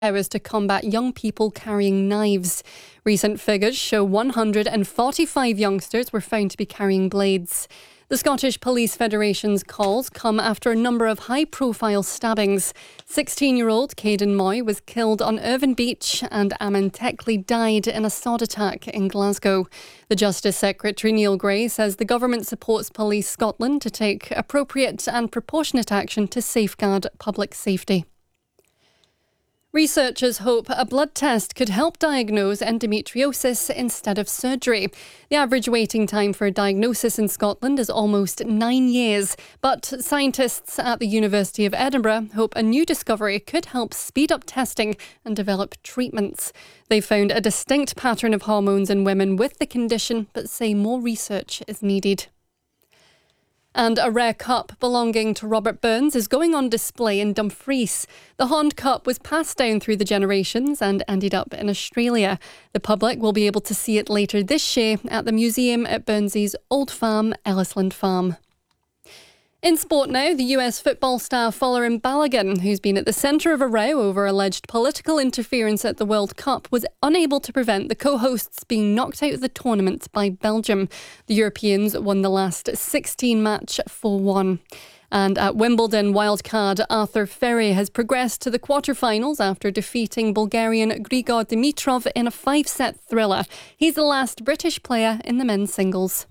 hours to combat young people carrying knives. Recent figures show 145 youngsters were found to be carrying blades. The Scottish Police Federation's calls come after a number of high-profile stabbings. 16-year-old Caden Moy was killed on Irvine Beach and Aman Teckley died in a sod attack in Glasgow. The Justice Secretary Neil Gray says the government supports Police Scotland to take appropriate and proportionate action to safeguard public safety. Researchers hope a blood test could help diagnose endometriosis instead of surgery. The average waiting time for a diagnosis in Scotland is almost 9 years, but scientists at the University of Edinburgh hope a new discovery could help speed up testing and develop treatments. They found a distinct pattern of hormones in women with the condition, but say more research is needed. And a rare cup belonging to Robert Burns is going on display in Dumfries. The Hond Cup was passed down through the generations and ended up in Australia. The public will be able to see it later this year at the museum at Burns's old farm, Ellisland Farm. In sport now, the US football star Folarin Balogun, who's been at the centre of a row over alleged political interference at the World Cup, was unable to prevent the co-hosts being knocked out of the tournament by Belgium. The Europeans won the last 16 match 4-1. And at Wimbledon, wildcard Arthur Ferry has progressed to the quarterfinals after defeating Bulgarian Grigor Dimitrov in a 5-set thriller. He's the last British player in the men's singles.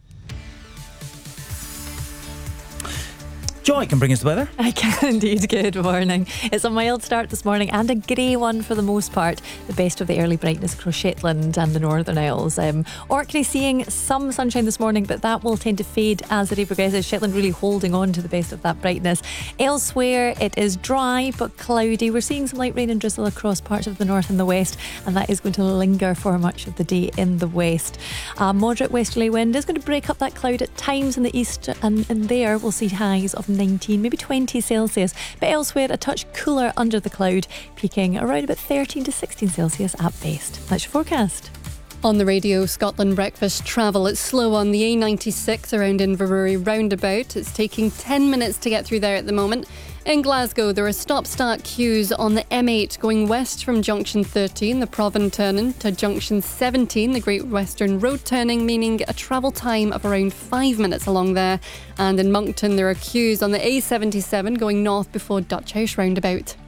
Joy can bring us the weather. I can indeed. Good morning. It's a mild start this morning and a grey one for the most part. The best of the early brightness across Shetland and the Northern Isles. Orkney seeing some sunshine this morning, but that will tend to fade as the day progresses. Shetland really holding on to the best of that brightness. Elsewhere it is dry but cloudy. We're seeing some light rain and drizzle across parts of the north and the west, and that is going to linger for much of the day in the west. A moderate westerly wind is going to break up that cloud at times in the east, and there we'll see highs of 19, maybe 20 Celsius, but elsewhere a touch cooler under the cloud, peaking around about 13 to 16 Celsius at best. That's your forecast. On the Radio Scotland Breakfast travel, it's slow on the A96 around Inverurie roundabout. It's taking 10 minutes to get through there at the moment. In Glasgow, there are stop-start queues on the M8 going west from Junction 13, the Provan turning, to Junction 17, the Great Western Road turning, meaning a travel time of around 5 minutes along there. And in Moncton, there are queues on the A77 going north before Dutch House roundabout.